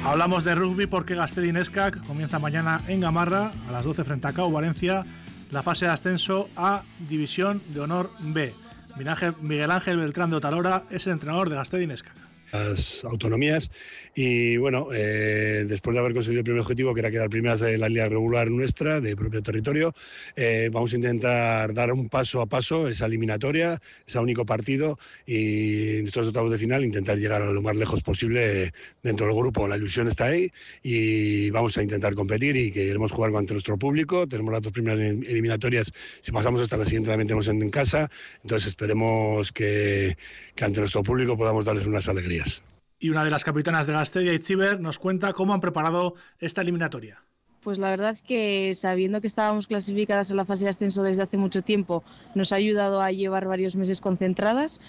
Hablamos de rugby porque Gastedi Neskak comienza mañana en Gamarra a las 12 frente a CAU Valencia la fase de ascenso a División de Honor B. Miguel Ángel Beltrán de Otalora es el entrenador de Gastedi Neskak. Las autonomías y bueno, después de haber conseguido el primer objetivo, que era quedar primeras de la liga regular nuestra, de propio territorio, vamos a intentar dar un paso a paso esa eliminatoria, ese único partido, y en estos octavos de final intentar llegar a lo más lejos posible dentro del grupo. La ilusión está ahí y vamos a intentar competir y queremos jugar contra nuestro público. Tenemos las dos primeras eliminatorias, si pasamos hasta la siguiente también tenemos en casa, entonces esperemos que ante nuestro público podamos darles unas alegrías. Y una de las capitanas de Gastedi, Itziber, nos cuenta cómo han preparado esta eliminatoria. Pues la verdad que sabiendo que estábamos clasificadas en la fase de ascenso desde hace mucho tiempo, nos ha ayudado a llevar varios meses concentradas,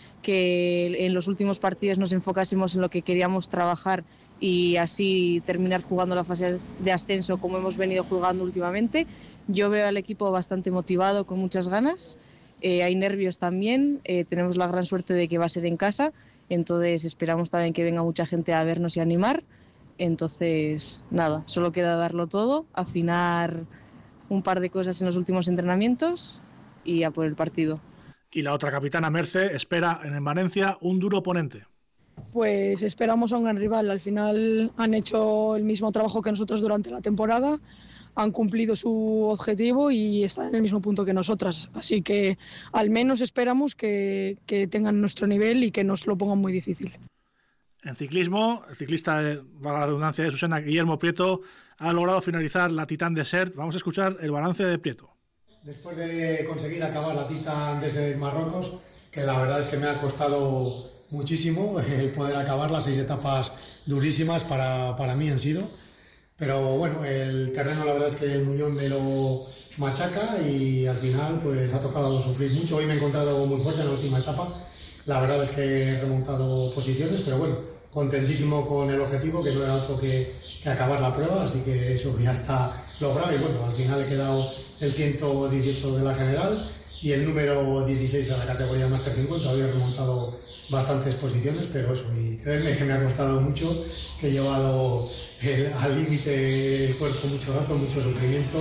que en los últimos partidos nos enfocásemos en lo que queríamos trabajar y así terminar jugando la fase de ascenso como hemos venido jugando últimamente. Yo veo al equipo bastante motivado, con muchas ganas, hay nervios también, tenemos la gran suerte de que va a ser en casa. Entonces esperamos también que venga mucha gente a vernos y a animar. Entonces, nada, solo queda darlo todo, afinar un par de cosas en los últimos entrenamientos y a por el partido. Y la otra capitana, Merce, espera en el Valencia un duro oponente. Pues esperamos a un gran rival. Al final han hecho el mismo trabajo que nosotros durante la temporada, han cumplido su objetivo y están en el mismo punto que nosotras. Así que al menos esperamos que tengan nuestro nivel y que nos lo pongan muy difícil. En ciclismo, el ciclista, valga la redundancia, de Susana, Guillermo Prieto, ha logrado finalizar la Titan Desert. Vamos a escuchar el balance de Prieto. Después de conseguir acabar la Titan Desert Marruecos, que la verdad es que me ha costado muchísimo el poder acabarla, 6 etapas durísimas para mí han sido. Pero bueno, el terreno la verdad es que el Muñón me lo machaca y al final pues ha tocado sufrir mucho. Hoy me he encontrado muy fuerte en la última etapa. La verdad es que he remontado posiciones, pero bueno, contentísimo con el objetivo, que no era otro que acabar la prueba, así que eso ya está logrado. Y bueno, al final he quedado el 118 de la general y el número 16 a la categoría Master 50. Había remontado bastantes posiciones, pero eso, y créeme que me ha costado mucho, que he llevado al límite el cuerpo mucho rato, mucho sufrimiento.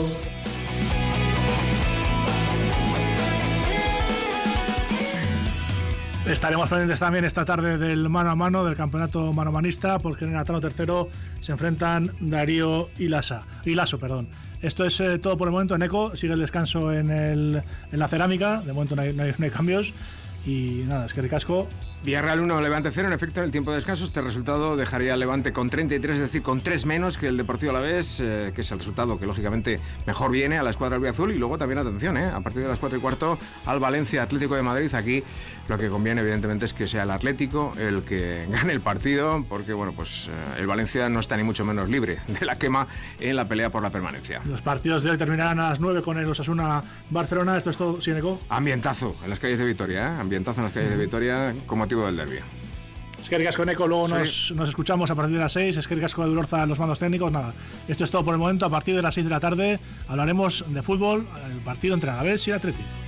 Estaremos pendientes también esta tarde del mano a mano, del campeonato manomanista, porque en el Atano tercero se enfrentan Darío y Laso. Esto es todo por el momento. En ECO sigue el descanso en la cerámica, de momento no hay cambios. Y nada, es que ricasco. Villarreal 1, Levante 0. En efecto, en el tiempo de descanso este resultado dejaría al Levante con 33, es decir, con 3 menos que el Deportivo Alavés, que es el resultado que lógicamente mejor viene a la escuadra albiazul. Y luego también, atención, a partir de las 4:15 al Valencia Atlético de Madrid. Aquí lo que conviene evidentemente es que sea el Atlético el que gane el partido, porque bueno, pues el Valencia no está ni mucho menos libre de la quema en la pelea por la permanencia. Los partidos de hoy terminarán a las 9 con el Osasuna Barcelona. Esto es todo, Sineco. Ambientazo en las calles de Vitoria, ambientazo en las calles de Vitoria con motivo del derbi. Es que ricasco, Neco, luego sí. nos escuchamos a partir de las 6. Es que ricasco de Durorza, los mandos técnicos. Nada, esto es todo por el momento. A partir de las 6 de la tarde hablaremos de fútbol, el partido entre Alavés y Athletic.